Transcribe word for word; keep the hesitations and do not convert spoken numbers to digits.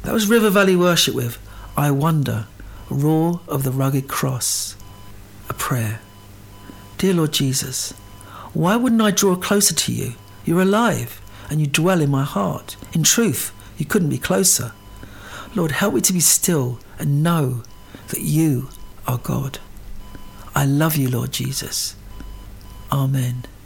That was River Valley Worship with I Wonder, Roar of the Rugged Cross. A prayer. Dear Lord Jesus, why wouldn't I draw closer to you? You're alive and you dwell in my heart. In truth, you couldn't be closer. Lord, help me to be still and know that you are God. I love you, Lord Jesus. Amen.